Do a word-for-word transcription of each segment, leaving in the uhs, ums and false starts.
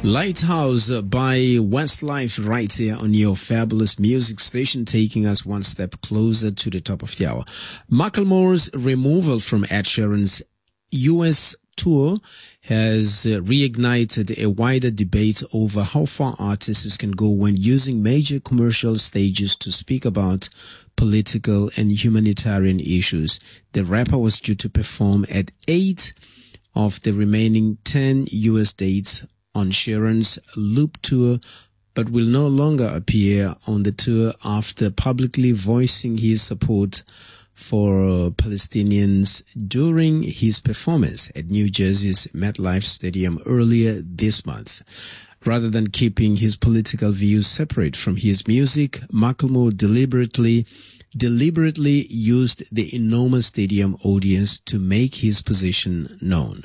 Lighthouse by Westlife right here on your fabulous music station, taking us one step closer to the top of the hour. Macklemore's removal from Ed Sheeran's U S tour has uh, reignited a wider debate over how far artists can go when using major commercial stages to speak about political and humanitarian issues. The rapper was due to perform at eight of the remaining ten U S dates on Sheeran's Loop tour, but will no longer appear on the tour after publicly voicing his support for Palestinians during his performance at New Jersey's MetLife Stadium earlier this month. Rather than keeping his political views separate from his music, Macklemore deliberately deliberately used the enormous stadium audience to make his position known.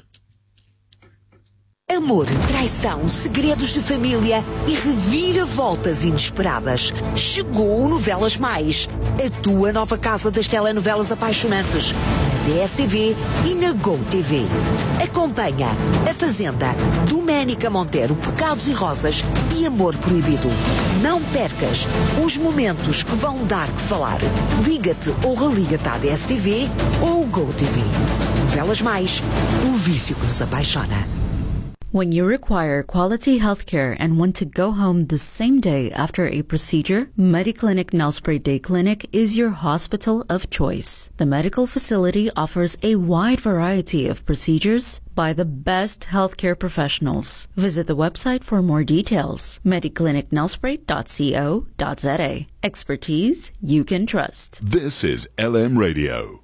Amor, traição, segredos de família e reviravoltas inesperadas. Chegou o Novelas Mais, a tua nova casa das telenovelas apaixonantes, na D S T V e na GoTV. Acompanha A Fazenda, Doménica Monteiro, Pecados e Rosas e Amor Proibido. Não percas os momentos que vão dar que falar. Liga-te ou religa-te à D S T V ou GoTV. Novelas Mais, o vício que nos apaixona. When you require quality healthcare and want to go home the same day after a procedure, Mediclinic Nelspruit Day Clinic is your hospital of choice. The medical facility offers a wide variety of procedures by the best healthcare professionals. Visit the website for more details, mediclinic nelspruit dot co dot za. Expertise you can trust. This is L M Radio.